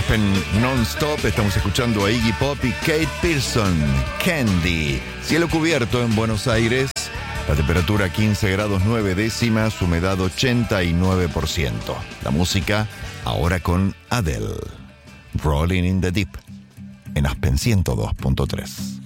en Non-Stop. Estamos escuchando a Iggy Pop y Kate Pearson, Candy. Cielo cubierto en Buenos Aires. La temperatura 15 grados 9 décimas, humedad 89%. La música ahora con Adele. Rolling in the Deep en Aspen 102.3.